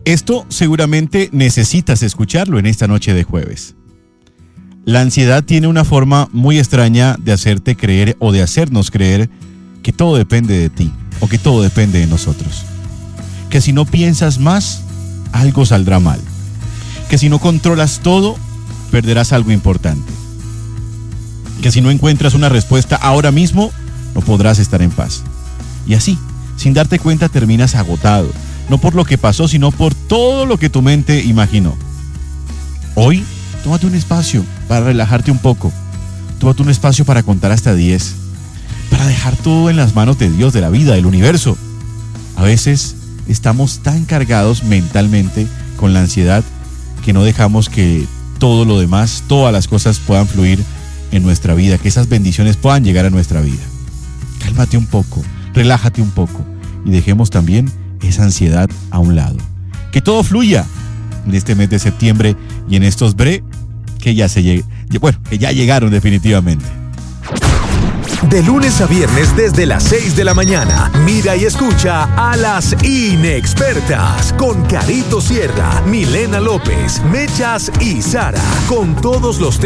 Esto seguramente necesitas escucharlo en esta noche de jueves. La ansiedad tiene una forma muy extraña de hacerte creer o de hacernos creer que todo depende de ti o que todo depende de nosotros. Que si no piensas más, algo saldrá mal. Que si no controlas todo, perderás algo importante. Que si no encuentras una respuesta ahora mismo, no podrás estar en paz. Y así, sin darte cuenta, terminas agotado. No por lo que pasó, sino por todo lo que tu mente imaginó. Hoy, tómate un espacio para relajarte un poco. Tómate un espacio para contar hasta 10. Para dejar todo en las manos de Dios, de la vida, del universo. A veces estamos tan cargados mentalmente con la ansiedad que no dejamos que todo lo demás, todas las cosas puedan fluir en nuestra vida, que esas bendiciones puedan llegar a nuestra vida. Cálmate un poco, relájate un poco y dejemos también esa ansiedad a un lado. Que todo fluya en este mes de septiembre y en estos bre que ya llegaron definitivamente. De lunes a viernes desde las 6 de la mañana, mira y escucha a las inexpertas con Carito Sierra, Milena López, Mechas y Sara, con todos los temas